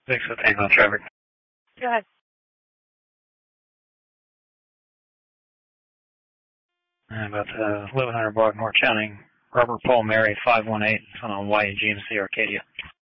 6 with Tango traffic. Go ahead. About 1100 block North Channing, Robert Paul Mary 518 on YGMC Arcadia.